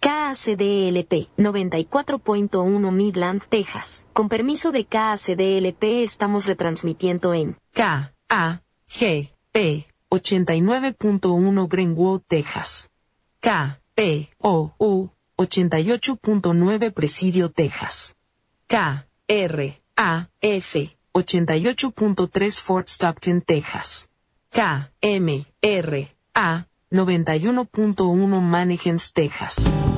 KACDLP 94.1 Midland, Texas. Con permiso de KACDLP estamos retransmitiendo en KAGP 89.1 Greenwood, Texas. KPOU 88.9 Presidio, Texas. KRAF 88.3 Fort Stockton, Texas. KMRA 91.1 Mannequins, Texas.